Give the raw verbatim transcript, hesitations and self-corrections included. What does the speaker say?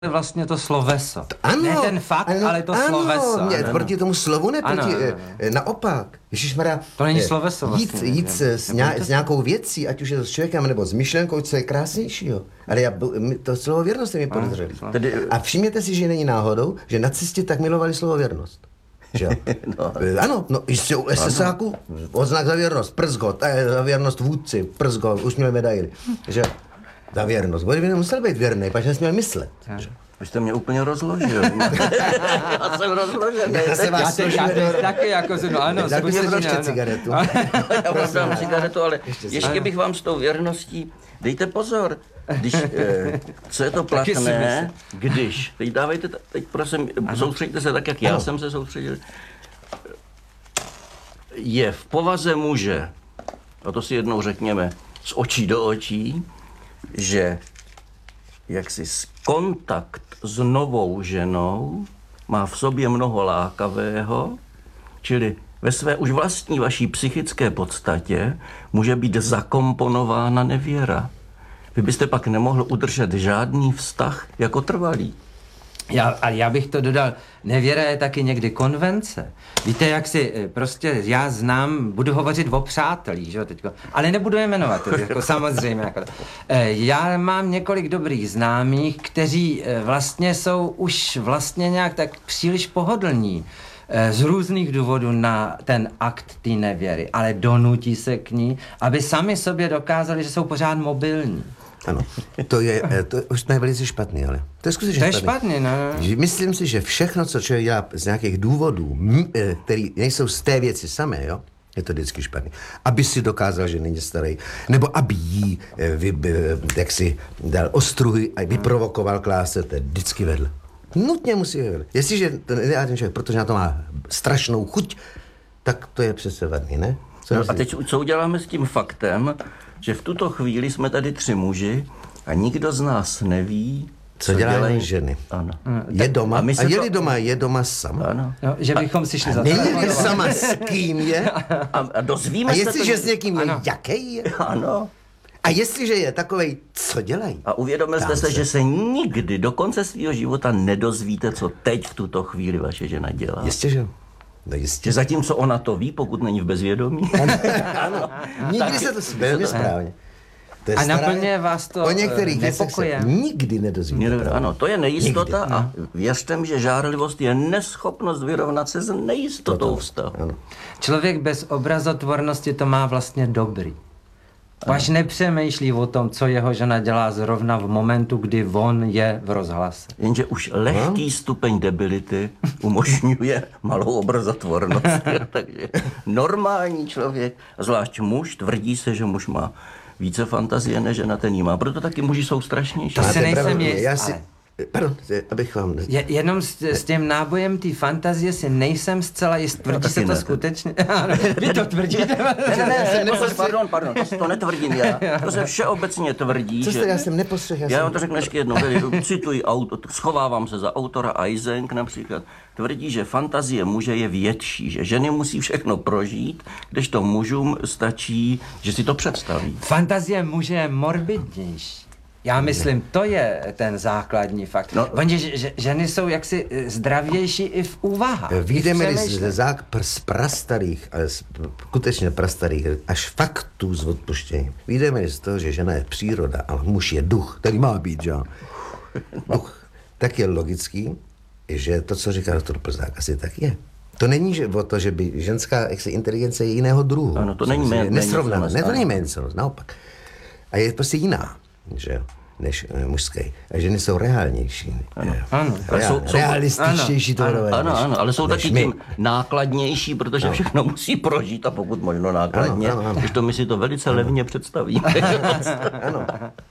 vlastně to sloveso. Ano, ne ten fakt, ano, ale to ano, sloveso. Ne, ano, proti tomu slovu, ne ano, proti, ano, ano. Naopak. Ježišmarja, to není sloveso vlastně. Jít, jít s, s, ně, s nějakou věcí, ať už je to s člověkem, nebo s myšlenkou, co je krásnějšího. Ale já, to slovo věrnost je mi podezřelý. A všimněte si, že není náhodou, že nacisti tak milovali slovo věrnost. Že? No. Ano, no jistě u es es áku odznak za věrnost, przgo, za věrnost vůdci, przgo, už měli medaily. Že? Za věrnost. Bo by nemusel být věrný, pač nesměl myslet. Vy jste mě úplně rozložil. Já jsem rozložený. Já se vás já, já teď taky jako jsem, no ano. Dát mě prostě cigaretu. Já vám dám cigaretu, ale ještě, ještě bych vám s tou věrností, dejte pozor, když, eh, co je to platné, když, teď dávejte, teď prosím, ano. Soustřeďte se tak, jak já ano. jsem se soustředil, je v povaze muže, a to si jednou řekněme, z očí do očí, že jaksi kontakt s novou ženou má v sobě mnoho lákavého, čili ve své už vlastní vaší psychické podstatě může být zakomponována nevěra. Vy byste pak nemohl udržet žádný vztah jako trvalý. Já, a já bych to dodal, nevěra je taky někdy konvence. Víte, jak si prostě, já znám, budu hovořit o přátelích, že jo, teďko, ale nebudu je jmenovat, jako samozřejmě. Jako, já mám několik dobrých známých, kteří vlastně jsou už vlastně nějak tak příliš pohodlní z různých důvodů na ten akt té nevěry, ale donutí se k ní, aby sami sobě dokázali, že jsou pořád mobilní. Ano, to je, to už je velice špatný, ale to je skutečně špatný. To je špatný, no. Myslím si, že všechno, co člověk dělá z nějakých důvodů, které nejsou z té věci samé, jo, je to vždycky špatný. Aby si dokázal, že není starý, nebo aby jí vy, jak si dal ostruhy a vyprovokoval k lásce, to je vždycky vedle. Nutně musí vedle. Jestliže to nedělá ten člověk, protože na to má strašnou chuť, tak to je přece vadný, ne? No a teď co uděláme s tím faktem, že v tuto chvíli jsme tady tři muži a nikdo z nás neví, co, co dělají dělají ženy. Ano. Je doma a, a je-li to... doma, je doma sama. Ano. No, že bychom si šli za není sama s kým je. A, a dozvíme a se jestliže to... s někým je, jaký je. Ano. A jestliže je takovej, co dělají? A uvědomil jste se, že se nikdy do konce svého života nedozvíte, co teď v tuto chvíli vaše žena dělá. Jistě, že no jistě. Že zatímco ona to ví, pokud není v bezvědomí. Ano, ano. Nikdy se to velmi správně. To je a naplně vás to o některých nepokoje. Se nikdy nedozvíte. Ano, to je nejistota nikdy. A věřte mi, že žárlivost je neschopnost vyrovnat se s nejistotou vztahu. Člověk bez obrazotvornosti to má vlastně dobrý. Až nepřemýšlí o tom, co jeho žena dělá zrovna v momentu, kdy on je v rozhlase. Jenže už lehký no? stupeň debility umožňuje malou obrazotvornost. Takže normální člověk, zvlášť muž, tvrdí se, že muž má více fantazie, než žena ten jí má. Proto taky muži jsou strašnější. To si nejsem jist, já si... ale... Pardon, abych vám... Je, jenom s, s tím nábojem té fantazie si nejsem zcela jist. Tvrdí no, se to ne, skutečně? Vy to tvrdíte? Ne, ne, ne, ne to, pardon, pardon, to, to netvrdím já. To se všeobecně tvrdí, co že... jste, já jsem nepostřehl. Já, já jsem... vám to řeknu ještě jednou, tedy cituji, auto, schovávám se za autora Eysenck například, tvrdí, že fantazie muže je větší, že ženy musí všechno prožít, kdežto mužům stačí, že si to představí. Fantazie muže je morbidnější. Já myslím, to je ten základní fakt. No, Oni, že, ženy jsou jaksi zdravější i v úvahách. Vyjdeme z, z prastarých, ale skutečně prastarých, až faktů z odpuštění. Vyjdeme z toho, že žena je příroda, ale muž je duch, který má být, že? Duch. Tak je logický, že to, co říká doktor Plzák, asi tak je. To není že, o to, že by ženská inteligence je jiného druhu. Ano, to není méně. Nesrovnáme, ne, to není ménconost, naopak. A je prostě jiná, že než e, mužské. A ženy jsou reálnější. Ano, je, ano. Reál, jsou, realističtější ano, to ano, ano, ale jsou taky tím nákladnější, protože ano. všechno musí prožít a pokud možno nákladně, ano, ano, ano. Když to my si to velice ano. levně představíme. Ano.